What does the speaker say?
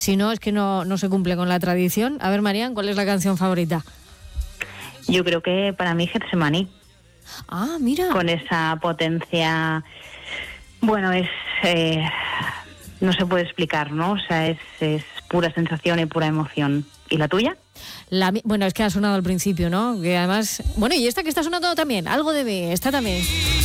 Si no, es que no se cumple con la tradición. A ver, Marian, ¿cuál es la canción favorita? Yo creo que para mí Getsemaní. Ah, mira. Con esa potencia, bueno, no se puede explicar, ¿no? O sea, es pura sensación y pura emoción. ¿Y la tuya? Bueno, es que ha sonado al principio, ¿no? Que además... Bueno, y esta que está sonando también, Algo de mí, esta también.